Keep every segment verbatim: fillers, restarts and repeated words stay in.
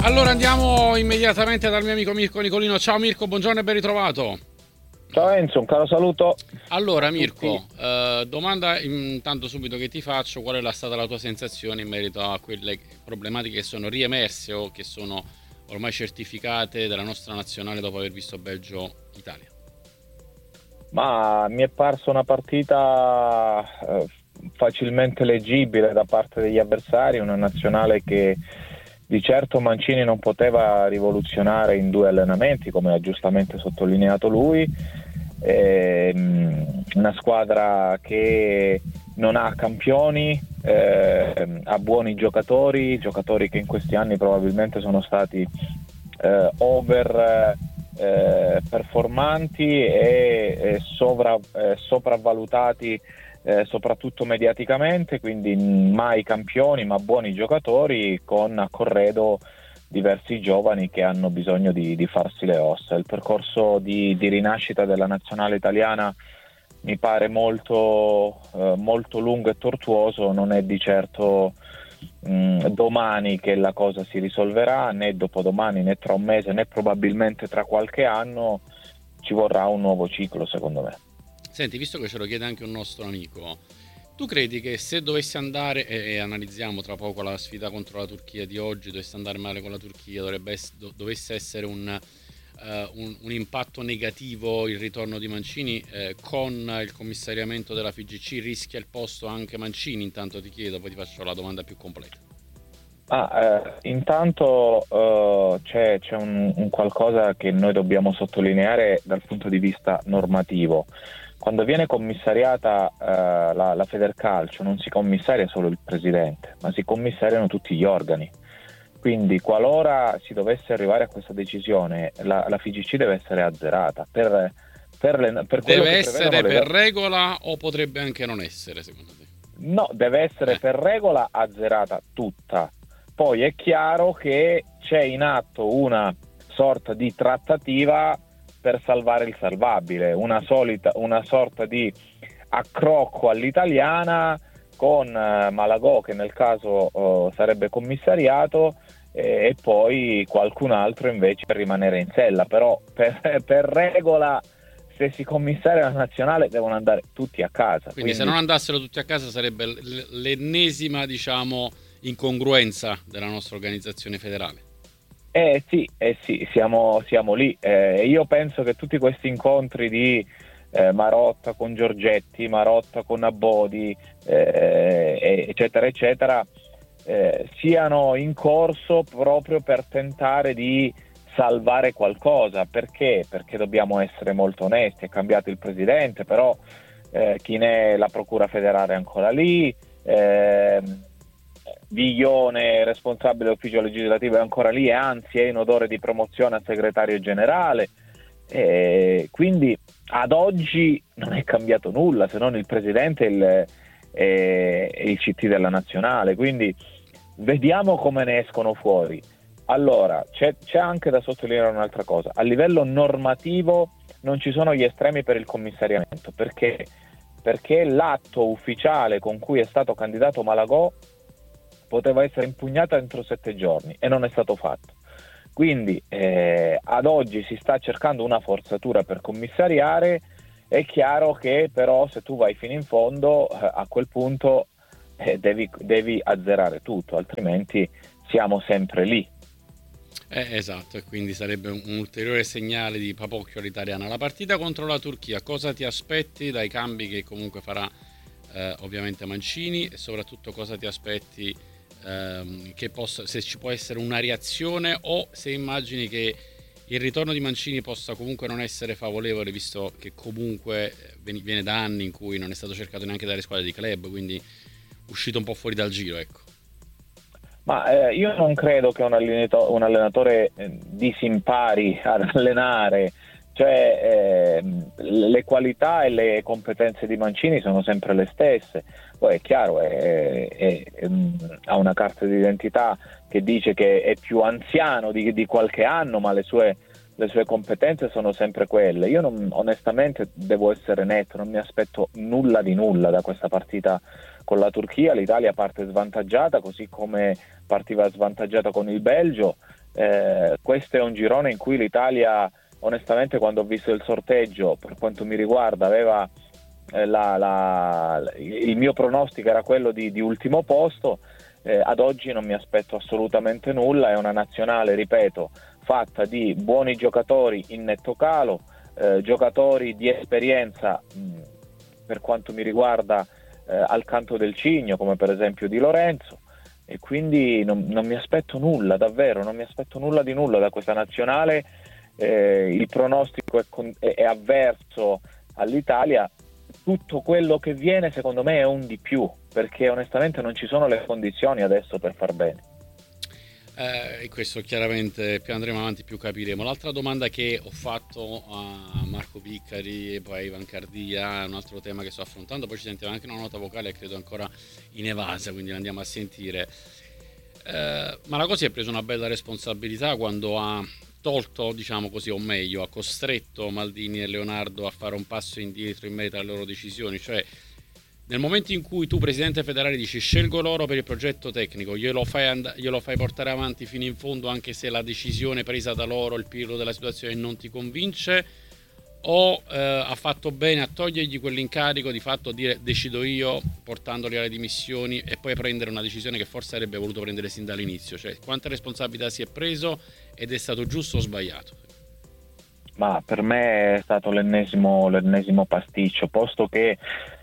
Allora andiamo immediatamente dal mio amico Mirko Nicolino. Ciao Mirko, buongiorno e ben ritrovato. Ciao Enzo, un caro saluto. Allora Mirko, eh, domanda intanto subito che ti faccio: qual è stata la tua sensazione in merito a quelle problematiche che sono riemerse o che sono ormai certificate della nostra nazionale dopo aver visto Belgio-Italia? Ma mi è parsa una partita eh, facilmente leggibile da parte degli avversari, una nazionale che di certo Mancini non poteva rivoluzionare in due allenamenti, come ha giustamente sottolineato lui. Eh, una squadra che non ha campioni, eh, ha buoni giocatori, giocatori che in questi anni probabilmente sono stati eh, over eh, performanti e, e sovra, eh, sopravvalutati eh, soprattutto mediaticamente, quindi mai campioni ma buoni giocatori, con a corredo diversi giovani che hanno bisogno di, di farsi le ossa. Il percorso di, di rinascita della nazionale italiana mi pare molto, eh, molto lungo e tortuoso. Non è di certo mh, domani che la cosa si risolverà, né dopodomani, né tra un mese, né probabilmente tra qualche anno. Ci vorrà un nuovo ciclo, secondo me. Senti, visto che ce lo chiede anche un nostro amico, tu credi che se dovesse andare, e, e analizziamo tra poco la sfida contro la Turchia di oggi, dovesse andare male con la Turchia, dovrebbe ess- do- dovesse essere un, uh, un, un impatto negativo il ritorno di Mancini, eh, con il commissariamento della F I G C rischia il posto anche Mancini? Intanto ti chiedo, poi ti faccio la domanda più completa. Ah, eh, intanto eh, c'è, c'è un, un qualcosa che noi dobbiamo sottolineare dal punto di vista normativo. Quando viene commissariata eh, la, la Federcalcio non si commissaria solo il presidente, ma si commissariano tutti gli organi. Quindi qualora si dovesse arrivare a questa decisione, la, la F I G C deve essere azzerata. Per, per, le, per quello Deve che essere le... per regola o potrebbe anche non essere, secondo te? No, deve essere Eh. per regola azzerata tutta. Poi è chiaro che c'è in atto una sorta di trattativa per salvare il salvabile, una, solita, una sorta di accrocco all'italiana con eh, Malagò, che nel caso eh, sarebbe commissariato, eh, e poi qualcun altro invece per rimanere in sella. Però per, per regola, se si commissaria la nazionale devono andare tutti a casa. Quindi, quindi se non andassero tutti a casa sarebbe l'ennesima, diciamo, incongruenza della nostra organizzazione federale. Eh sì, eh sì, siamo, siamo lì. Eh, io penso che tutti questi incontri di eh, Marotta con Giorgetti, Marotta con Abbodi, eh, eccetera, eccetera, eh, siano in corso proprio per tentare di salvare qualcosa. Perché? Perché dobbiamo essere molto onesti. È cambiato il presidente, però eh, chi ne è la procura federale è ancora lì. Eh, Viglione, responsabile ufficio legislativo, è ancora lì e anzi è in odore di promozione a segretario generale. E quindi ad oggi non è cambiato nulla, se non il presidente e il, e il C T della nazionale. Quindi vediamo come ne escono fuori. Allora c'è, c'è anche da sottolineare un'altra cosa: a livello normativo non ci sono gli estremi per il commissariamento, perché perché l'atto ufficiale con cui è stato candidato Malagò poteva essere impugnata entro sette giorni e non è stato fatto. Quindi eh, ad oggi si sta cercando una forzatura per commissariare. È chiaro che però se tu vai fino in fondo, eh, a quel punto eh, devi, devi azzerare tutto, altrimenti siamo sempre lì. Eh, esatto, e quindi sarebbe un, un ulteriore segnale di papocchio all'italiana. La partita contro la Turchia, cosa ti aspetti dai cambi che comunque farà eh, ovviamente Mancini, e soprattutto cosa ti aspetti ehm, che possa, se ci può essere una reazione, o se immagini che il ritorno di Mancini possa comunque non essere favorevole, visto che comunque viene da anni in cui non è stato cercato neanche dalle squadre di club, quindi uscito un po' fuori dal giro, ecco. Ma eh, io non credo che un allenatore, un allenatore eh, disimpari ad allenare. Cioè eh, le qualità e le competenze di Mancini sono sempre le stesse. Poi è chiaro, è, è, è, ha una carta d'identità che dice che è più anziano di, di qualche anno, ma le sue le sue competenze sono sempre quelle. Io non, onestamente devo essere netto, non mi aspetto nulla di nulla da questa partita con la Turchia. L'Italia parte svantaggiata, così come partiva svantaggiata con il Belgio. Eh, questo è un girone in cui l'Italia, onestamente, quando ho visto il sorteggio, per quanto mi riguarda, aveva eh, la, la, il mio pronostico era quello di, di ultimo posto. Eh, ad oggi non mi aspetto assolutamente nulla. È una nazionale, ripeto, fatta di buoni giocatori in netto calo, eh, giocatori di esperienza mh, per quanto mi riguarda eh, al canto del cigno, come per esempio Di Lorenzo, e quindi non, non mi aspetto nulla, davvero, non mi aspetto nulla di nulla da questa nazionale. Eh, il pronostico è, con, è, è avverso all'Italia. Tutto quello che viene secondo me è un di più, perché onestamente non ci sono le condizioni adesso per far bene. Eh, e questo chiaramente più andremo avanti più capiremo. L'altra domanda che ho fatto a Marco Piccari e poi a Ivan Cardia è un altro tema che sto affrontando, poi ci sentiamo anche una nota vocale credo ancora in evasa, quindi andiamo a sentire. Eh, Malacosi ha preso una bella responsabilità quando ha tolto, diciamo così, o meglio ha costretto Maldini e Leonardo a fare un passo indietro in merito alle loro decisioni, cioè nel momento in cui tu, presidente federale, dici scelgo loro per il progetto tecnico, glielo fai, and- glielo fai portare avanti fino in fondo anche se la decisione presa da loro, il pirlo della situazione non ti convince, o eh, ha fatto bene a togliergli quell'incarico di fatto dire decido io portandoli alle dimissioni e poi prendere una decisione che forse avrebbe voluto prendere sin dall'inizio, cioè quanta responsabilità si è preso ed è stato giusto o sbagliato? Ma per me è stato l'ennesimo, l'ennesimo pasticcio, posto che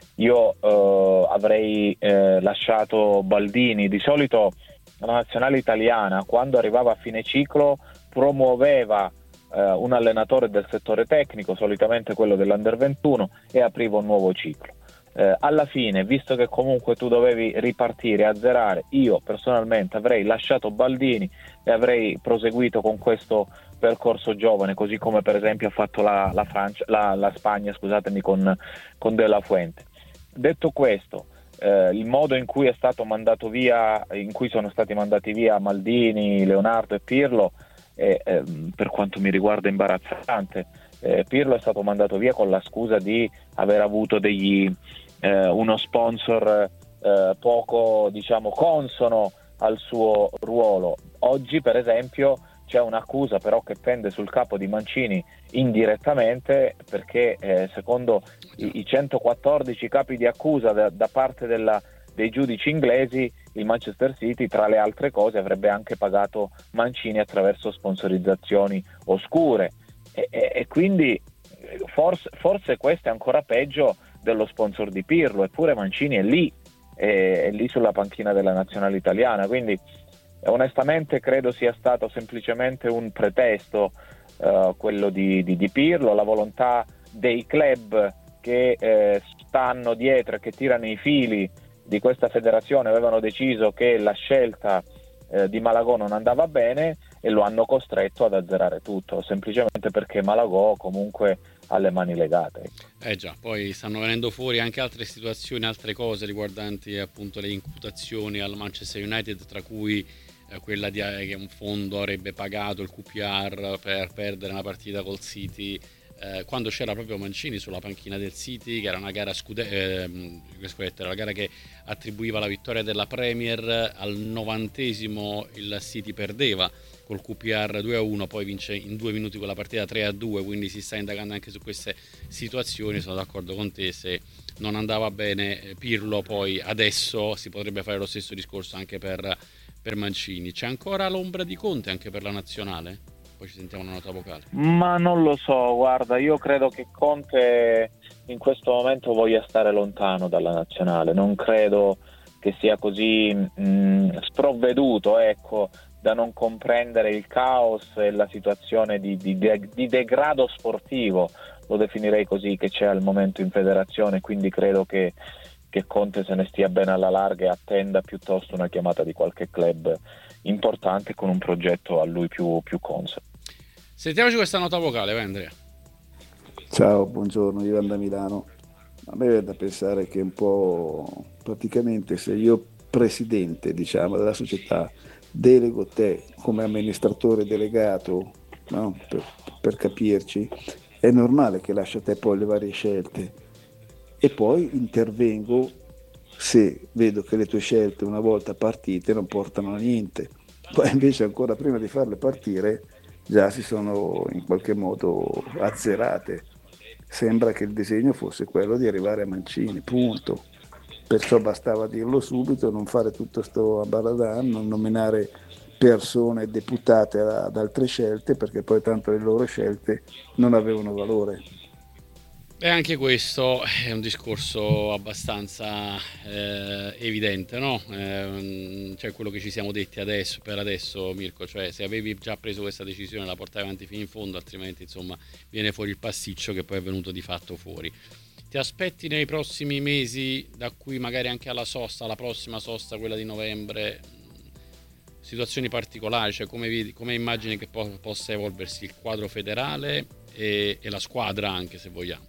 io eh, avrei eh, lasciato Baldini. Di solito la nazionale italiana, quando arrivava a fine ciclo, promuoveva eh, un allenatore del settore tecnico, solitamente quello dell'Under ventuno, e apriva un nuovo ciclo. Eh, alla fine, visto che comunque tu dovevi ripartire, azzerare, io personalmente avrei lasciato Baldini e avrei proseguito con questo percorso giovane, così come per esempio ha fatto la, la, Francia, la, la Spagna, scusatemi, con, con De La Fuente. Detto questo, eh, il modo in cui è stato mandato via, in cui sono stati mandati via Maldini, Leonardo e Pirlo, è, eh, per quanto mi riguarda imbarazzante. Eh, Pirlo è stato mandato via con la scusa di aver avuto degli, eh, uno sponsor eh, poco, diciamo, consono al suo ruolo. Oggi, per esempio, c'è un'accusa però che pende sul capo di Mancini indirettamente, perché eh, secondo i, i centoquattordici capi di accusa da, da parte della, dei giudici inglesi, il Manchester City tra le altre cose avrebbe anche pagato Mancini attraverso sponsorizzazioni oscure e, e, e quindi forse, forse questo è ancora peggio dello sponsor di Pirlo, eppure Mancini è lì, è, è lì sulla panchina della nazionale italiana, quindi onestamente credo sia stato semplicemente un pretesto uh, quello di, di, di Pirlo, la volontà dei club che eh, stanno dietro e che tirano i fili di questa federazione avevano deciso che la scelta eh, di Malagò non andava bene e lo hanno costretto ad azzerare tutto, semplicemente perché Malagò comunque ha le mani legate. Eh già, poi stanno venendo fuori anche altre situazioni, altre cose riguardanti appunto le imputazioni al Manchester United, tra cui quella di che un fondo avrebbe pagato il Q P R per perdere una partita col City eh, quando c'era proprio Mancini sulla panchina del City, che era una gara scude- eh, era la gara che attribuiva la vittoria della Premier. Al novantesimo il City perdeva col Q P R due a uno, poi vince in due minuti quella partita tre a due, quindi si sta indagando anche su queste situazioni. Sono d'accordo con te, se non andava bene Pirlo, poi adesso si potrebbe fare lo stesso discorso anche per per Mancini. C'è ancora l'ombra di Conte anche per la nazionale? Poi ci sentiamo una nota vocale. Ma non lo so, guarda, io credo che Conte in questo momento voglia stare lontano dalla nazionale, non credo che sia così mh, sprovveduto, ecco, da non comprendere il caos e la situazione di, di, di degrado sportivo, lo definirei così, che c'è al momento in federazione, quindi credo che che Conte se ne stia bene alla larga e attenda piuttosto una chiamata di qualche club importante con un progetto a lui più, più consono. Sentiamoci questa nota vocale, vai Andrea. Ciao, buongiorno, Ivan da Milano. A me viene da pensare che un po' praticamente se io presidente, diciamo, della società delego te come amministratore delegato, no? per, per capirci, è normale che lascia a te poi le varie scelte e poi intervengo se vedo che le tue scelte una volta partite non portano a niente. Poi invece ancora prima di farle partire già si sono in qualche modo azzerate. Sembra che il disegno fosse quello di arrivare a Mancini, punto. Perciò bastava dirlo subito, non fare tutto sto ambaradan, non nominare persone deputate ad altre scelte, perché poi tanto le loro scelte non avevano valore. E anche questo è un discorso abbastanza eh, evidente, no? Eh, cioè quello che ci siamo detti adesso, per adesso, Mirko, cioè se avevi già preso questa decisione la portavi avanti fino in fondo, altrimenti insomma viene fuori il pasticcio che poi è venuto di fatto fuori. Ti aspetti nei prossimi mesi, da qui magari anche alla sosta, la prossima sosta, quella di novembre, situazioni particolari, cioè come, vedi, come immagini che po- possa evolversi il quadro federale e, e la squadra anche, se vogliamo?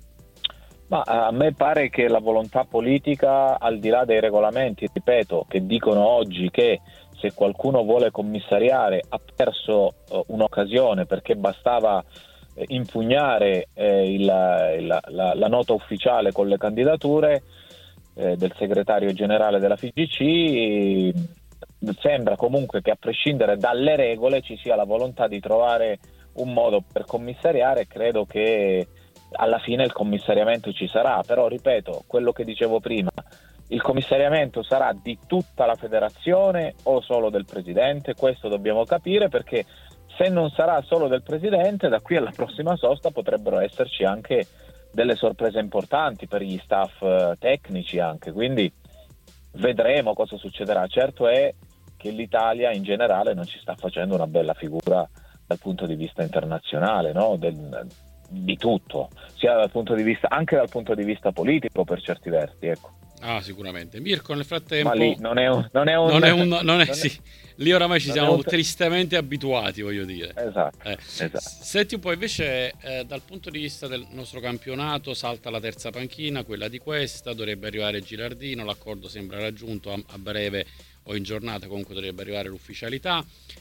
Ma a me pare che la volontà politica, al di là dei regolamenti, ripeto, che dicono oggi che se qualcuno vuole commissariare ha perso uh, un'occasione perché bastava eh, impugnare eh, il, il, la, la nota ufficiale con le candidature eh, del segretario generale della F I G C, sembra comunque che a prescindere dalle regole ci sia la volontà di trovare un modo per commissariare e credo che alla fine il commissariamento ci sarà, però ripeto, quello che dicevo prima, il commissariamento sarà di tutta la federazione o solo del presidente? Questo dobbiamo capire, perché se non sarà solo del presidente, da qui alla prossima sosta potrebbero esserci anche delle sorprese importanti per gli staff eh, tecnici anche, quindi vedremo cosa succederà. Certo è che l'Italia in generale non ci sta facendo una bella figura dal punto di vista internazionale, no? Del, di tutto, sia dal punto di vista, anche dal punto di vista politico per certi versi, ecco. Ah, sicuramente. Mirko, nel frattempo, ma lì non è un, non è un, non è un non è, non sì, è, lì oramai ci siamo un... tristemente abituati, voglio dire. Esatto, eh. esatto. Senti un po', invece, eh, dal punto di vista del nostro campionato, salta la terza panchina, quella di questa, dovrebbe arrivare Gilardino, l'accordo sembra raggiunto, a, a breve o in giornata comunque dovrebbe arrivare l'ufficialità.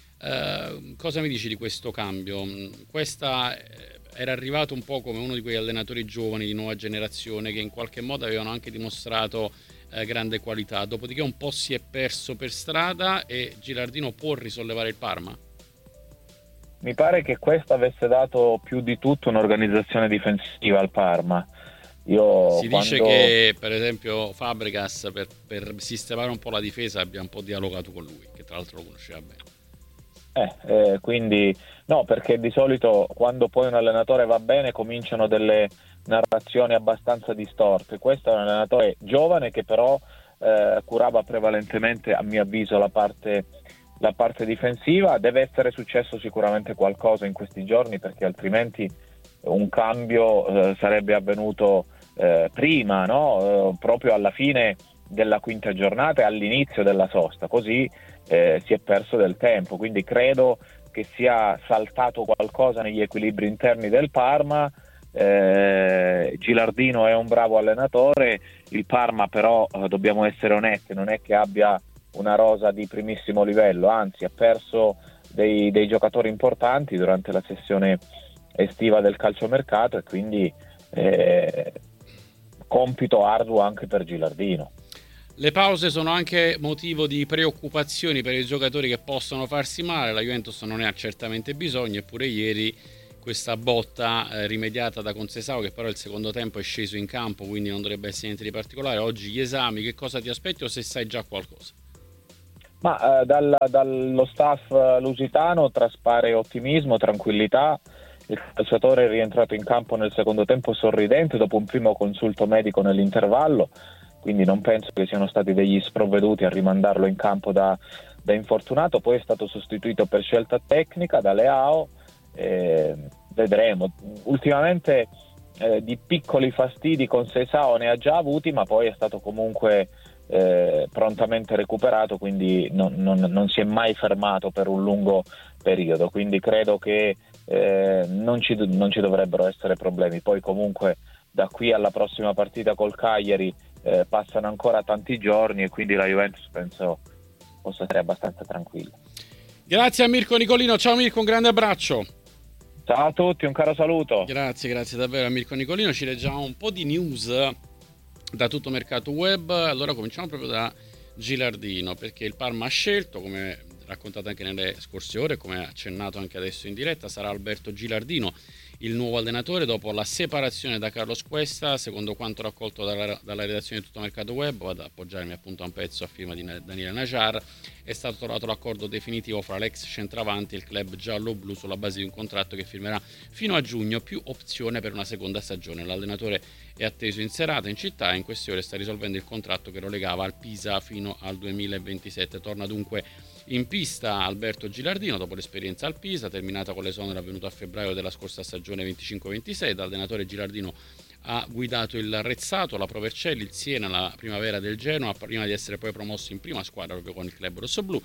Eh, cosa mi dici di questo cambio? Questa era arrivato un po' come uno di quegli allenatori giovani di nuova generazione che in qualche modo avevano anche dimostrato eh, grande qualità, dopodiché un po' si è perso per strada e Gilardino può risollevare il Parma? Mi pare che questo avesse dato più di tutto un'organizzazione difensiva al Parma. Io si dice quando... che per esempio Fabregas per, per sistemare un po' la difesa abbia un po' dialogato con lui, che tra l'altro lo conosceva bene. Eh, eh, quindi no, perché di solito quando poi un allenatore va bene cominciano delle narrazioni abbastanza distorte. Questo è un allenatore giovane che però eh, curava prevalentemente, a mio avviso, la parte, la parte difensiva. Deve essere successo sicuramente qualcosa in questi giorni, perché altrimenti un cambio eh, sarebbe avvenuto eh, prima, no? Eh, proprio alla fine della quinta giornata e all'inizio della sosta, così eh, si è perso del tempo, quindi credo che sia saltato qualcosa negli equilibri interni del Parma. eh, Gilardino è un bravo allenatore, il Parma però eh, dobbiamo essere onesti, non è che abbia una rosa di primissimo livello, anzi ha perso dei, dei giocatori importanti durante la sessione estiva del calciomercato e quindi eh, compito arduo anche per Gilardino. Le pause sono anche motivo di preoccupazioni per i giocatori che possono farsi male, la Juventus non ne ha certamente bisogno, eppure ieri questa botta eh, rimediata da Conceição, che però il secondo tempo è sceso in campo, quindi non dovrebbe essere niente di particolare. Oggi gli esami, che cosa ti aspetti o se sai già qualcosa? Ma eh, dal, dallo staff lusitano traspare ottimismo, tranquillità. Il calciatore è rientrato in campo nel secondo tempo sorridente dopo un primo consulto medico nell'intervallo, quindi non penso che siano stati degli sprovveduti a rimandarlo in campo da, da infortunato. Poi è stato sostituito per scelta tecnica da Leao, eh, vedremo. Ultimamente eh, di piccoli fastidi con Conceição ne ha già avuti, ma poi è stato comunque eh, prontamente recuperato, quindi non, non, non si è mai fermato per un lungo periodo, quindi credo che eh, non, ci, non ci dovrebbero essere problemi. Poi comunque da qui alla prossima partita col Cagliari Eh, passano ancora tanti giorni e quindi la Juventus penso possa essere abbastanza tranquilla. Grazie a Mirko Nicolino, ciao Mirko, un grande abbraccio. Ciao a tutti, un caro saluto. Grazie, grazie davvero a Mirko Nicolino. Ci leggiamo un po' di news da tutto mercato web. Allora cominciamo proprio da Gilardino, perché il Parma ha scelto, come raccontato anche nelle scorse ore, come accennato anche adesso in diretta, sarà Alberto Gilardino il nuovo allenatore dopo la separazione da Carlos Cuesta. Secondo quanto raccolto dalla, dalla redazione di Tutto Mercato Web, vado ad appoggiarmi appunto a un pezzo a firma di Daniele Najar, è stato trovato l'accordo definitivo fra l'ex centravanti e il club giallo-blu sulla base di un contratto che firmerà fino a giugno, più opzione per una seconda stagione. L'allenatore è atteso in serata in città e in queste ore sta risolvendo il contratto che lo legava al Pisa fino al duemilaventisette. Torna dunque in pista Alberto Gilardino dopo l'esperienza al Pisa, terminata con l'esonero avvenuto a febbraio della scorsa stagione venticinque ventisei. Da allenatore Gilardino ha guidato il Rezzato, la Pro Vercelli, il Siena, la primavera del Genoa, prima di essere poi promosso in prima squadra proprio con il club rossoblu,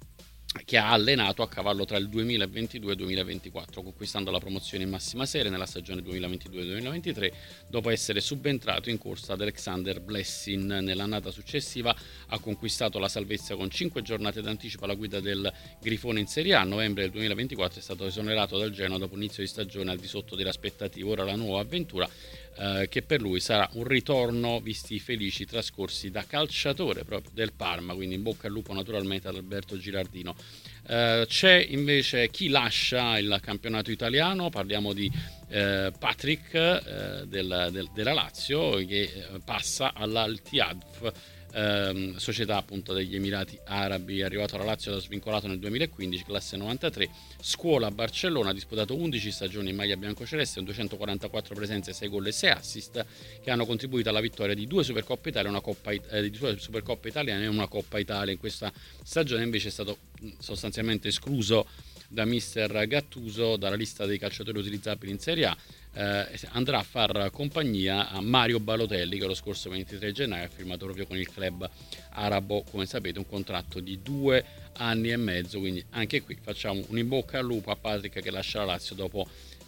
che ha allenato a cavallo tra il duemilaventidue e il duemilaventiquattro, conquistando la promozione in massima serie nella stagione duemilaventidue duemilaventitré, dopo essere subentrato in corsa ad Alexander Blessin. Nell'annata successiva ha conquistato la salvezza con cinque giornate d'anticipo alla guida del Grifone in Serie A. A novembre del duemilaventiquattro è stato esonerato dal Genoa dopo un inizio di stagione al di sotto delle aspettative. Ora la nuova avventura, eh, che per lui sarà un ritorno visti i felici trascorsi da calciatore proprio del Parma, quindi in bocca al lupo naturalmente ad Alberto Gilardino. Uh, c'è invece chi lascia il campionato italiano, parliamo di uh, Patrick uh, del, del, della Lazio, che uh, passa all'Al-Ittihad, uh, società appunto degli Emirati Arabi. È arrivato alla Lazio da svincolato nel duemilaquindici, classe novantatré, scuola a Barcellona, ha disputato undici stagioni in maglia biancoceleste, duecentoquarantaquattro presenze, sei gol e sei assist, che hanno contribuito alla vittoria di due Supercoppe Italia, una Coppa, eh, di due Supercoppe italiane e una Coppa Italia. In questa stagione invece è stato sostanzialmente escluso da mister Gattuso dalla lista dei calciatori utilizzabili in Serie A. Eh, andrà a far compagnia a Mario Balotelli, che lo scorso ventitré gennaio ha firmato proprio con il club arabo, come sapete, un contratto di due anni e mezzo. Quindi anche qui facciamo un in bocca al lupo a Patrick, che lascia la Lazio dopo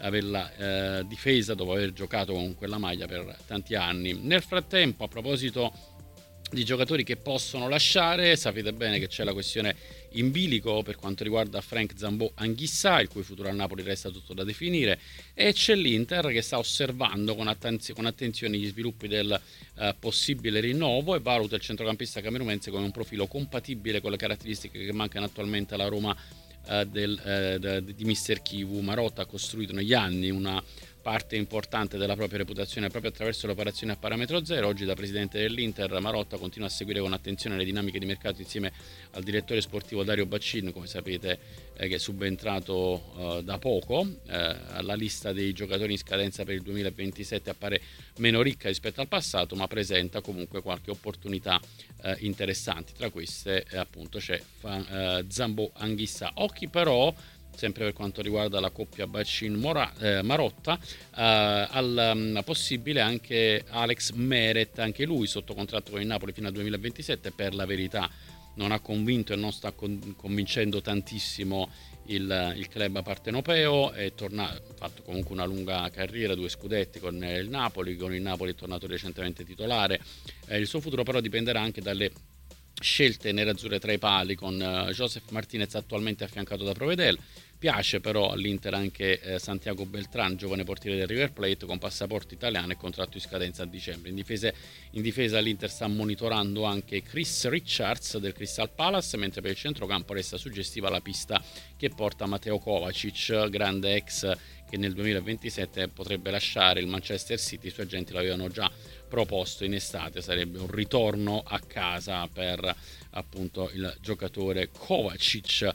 averla eh, difesa, dopo aver giocato con quella maglia per tanti anni. Nel frattempo, a proposito di giocatori che possono lasciare, sapete bene che c'è la questione in bilico per quanto riguarda Frank Zambo Anghissà, il cui futuro a Napoli resta tutto da definire, e c'è l'Inter che sta osservando con, attenz- con attenzione gli sviluppi del uh, possibile rinnovo e valuta il centrocampista camerunense come un profilo compatibile con le caratteristiche che mancano attualmente alla Roma uh, del, uh, de- di mister Kivu. Marotta ha costruito negli anni una parte importante della propria reputazione proprio attraverso le operazioni a parametro zero. Oggi, da presidente dell'Inter, Marotta continua a seguire con attenzione le dinamiche di mercato insieme al direttore sportivo Dario Baccin, come sapete, eh, che è subentrato eh, da poco. Eh, la lista dei giocatori in scadenza per il duemilaventisette appare meno ricca rispetto al passato, ma presenta comunque qualche opportunità eh, interessanti. Tra queste eh, appunto c'è eh, Zambo Anghissà. Occhi però, sempre per quanto riguarda la coppia Baccin-Marotta, eh, al um, possibile anche Alex Meret, anche lui sotto contratto con il Napoli fino al duemilaventisette. Per la verità non ha convinto e non sta con- convincendo tantissimo il, il club partenopeo. È tornato, ha fatto comunque una lunga carriera, due scudetti con il Napoli, con il Napoli è tornato recentemente titolare. Eh, il suo futuro però dipenderà anche dalle scelte nerazzurre tra i pali, con uh, Joseph Martinez attualmente affiancato da Provedel. Piace però all'Inter anche eh, Santiago Beltran, giovane portiere del River Plate con passaporto italiano e contratto in scadenza a dicembre. In difesa, in difesa l'Inter sta monitorando anche Chris Richards del Crystal Palace, mentre per il centrocampo resta suggestiva la pista che porta Mateo Kovacic, grande ex che nel duemilaventisette potrebbe lasciare il Manchester City. I suoi agenti l'avevano già proposto in estate, sarebbe un ritorno a casa per appunto il giocatore Kovacic.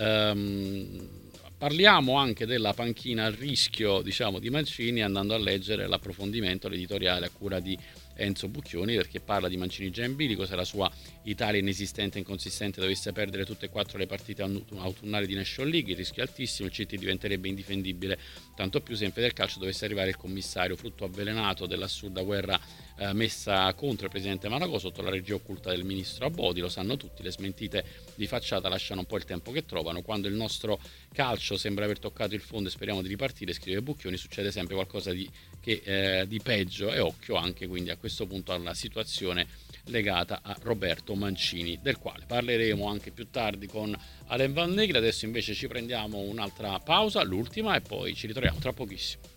Um, Parliamo anche della panchina a rischio, diciamo, di Mancini, andando a leggere l'approfondimento, l'editoriale a cura di Enzo Bucchioni, perché parla di Mancini già in bilico. Se la sua Italia inesistente e inconsistente dovesse perdere tutte e quattro le partite autunnali di National League, il rischio è altissimo, il City diventerebbe indifendibile, tanto più se in Federcalcio dovesse arrivare il commissario, frutto avvelenato dell'assurda guerra eh, messa contro il presidente Malagò sotto la regia occulta del ministro Abodi. Lo sanno tutti, le smentite di facciata lasciano un po' il tempo che trovano. Quando il nostro calcio sembra aver toccato il fondo e speriamo di ripartire, scrive Bucchioni, succede sempre qualcosa di, che, eh, di peggio, e occhio anche quindi a questo punto alla situazione legata a Roberto Mancini, del quale parleremo anche più tardi con Alain Van Negri. Adesso invece ci prendiamo un'altra pausa, l'ultima, e poi ci ritroviamo tra pochissimo.